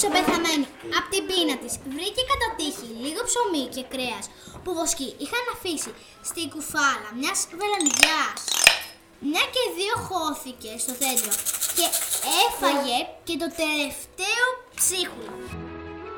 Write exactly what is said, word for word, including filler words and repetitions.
ζούσε πεθαμένη. Απ' την πείνα της βρήκε κατά τύχη λίγο ψωμί και κρέας που βοσκοί είχαν αφήσει στην κουφάλα μιας βελονιδιάς. Μια και δύο χώθηκε στο δέντρο και έφαγε και το τελευταίο ψίχουλο.